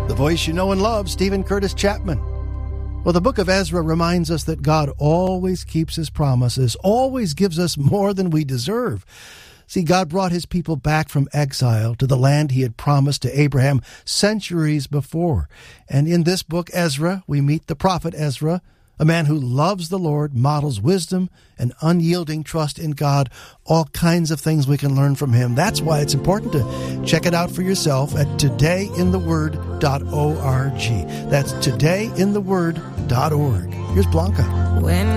The voice you know and love, Stephen Curtis Chapman. Well, the book of Ezra reminds us that God always keeps his promises, always gives us more than we deserve. See, God brought his people back from exile to the land he had promised to Abraham centuries before. And in this book, Ezra, we meet the prophet Ezra, a man who loves the Lord, models wisdom and unyielding trust in God, all kinds of things we can learn from him. That's why it's important to check it out for yourself at todayintheword.org. That's todayintheword.org. Here's Blanca. When